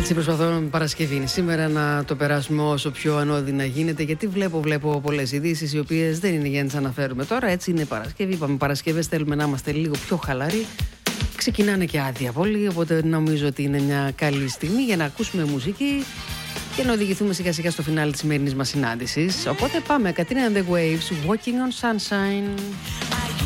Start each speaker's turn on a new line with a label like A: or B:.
A: Έτσι προσπαθώ Παρασκευή σήμερα να το περάσουμε όσο πιο ανώδυνα γίνεται, γιατί βλέπω πολλές ειδήσεις οι οποίες δεν είναι για να τις αναφέρουμε τώρα. Έτσι είναι Παρασκευή, είπαμε Παρασκευές θέλουμε να είμαστε λίγο πιο χαλαροί. Ξεκινάνε και άδεια πολύ, οπότε νομίζω ότι είναι μια καλή στιγμή για να ακούσουμε μουσική και να οδηγηθούμε σιγά σιγά στο φινάλι της σημερινής μας συνάντησης. Οπότε πάμε, Katrina and the Waves, Walking on Sunshine.